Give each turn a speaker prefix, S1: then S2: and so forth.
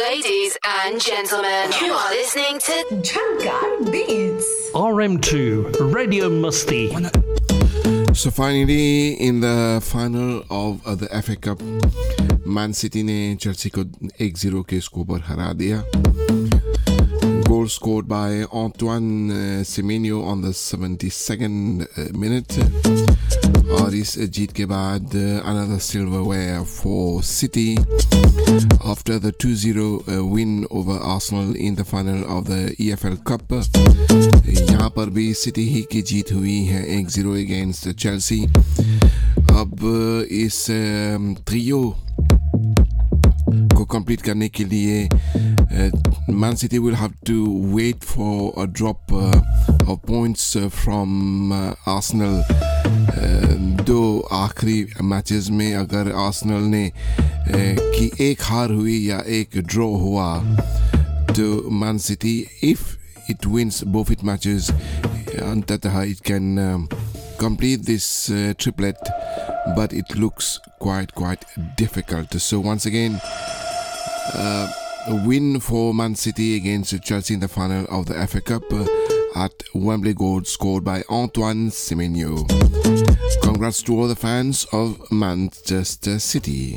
S1: Ladies and gentlemen, you are listening to
S2: Jhankar Beats.
S3: RM2 Radio Musti.
S4: So finally, in the final of the FA Cup, Man City ने Chelsea को 1-0 के score पर हरा दिया. Goal scored by Antoine Semenyo on the 72nd minute. और इस जीत के बाद another silverware for City after the 2-0 win over Arsenal in the final of the EFL Cup. यहाँ पर भी सिटी ही की जीत हुई है 1-0 against Chelsea. अब इस ट्रियो को कंप्लीट करने के लिए Man City will have to wait for a drop of points from Arsenal. दो आखिरी मैचेस में अगर आर्सेनल ने की एक हार हुई या एक ड्रॉ हुआ तो Man City, if it wins both its matches, अंततः it can complete this triplet, but it looks quite difficult. So once again, a win for Man City against Chelsea in the final of the FA Cup at Wembley. Goal scored by Antoine Semenyo. Congrats to all the fans of Manchester City.